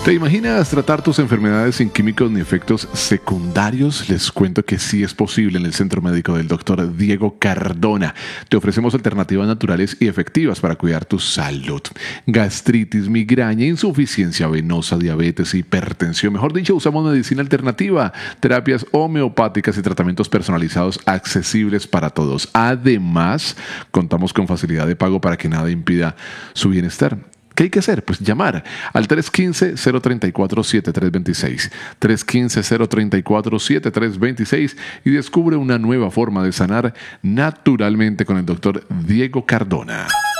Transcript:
¿Te imaginas tratar tus enfermedades sin químicos ni efectos secundarios? Les cuento que sí es posible en el Centro Médico del Dr. Diego Cardona. Te ofrecemos alternativas naturales y efectivas para cuidar tu salud. Gastritis, migraña, insuficiencia venosa, diabetes, hipertensión. Mejor dicho, usamos medicina alternativa, terapias homeopáticas y tratamientos personalizados accesibles para todos. Además, contamos con facilidad de pago para que nada impida su bienestar. ¿Qué hay que hacer? Pues llamar al 315-034-7326, 315-034-7326 y descubre una nueva forma de sanar naturalmente con el doctor Diego Cardona.